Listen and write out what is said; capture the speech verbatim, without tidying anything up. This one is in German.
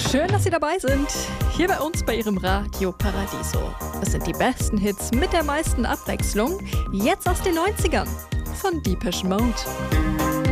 Schön, dass Sie dabei sind. Hier bei uns bei Ihrem Radio Paradiso. Das sind die besten Hits mit der meisten Abwechslung. Jetzt aus den neunzigern von Depeche Mode.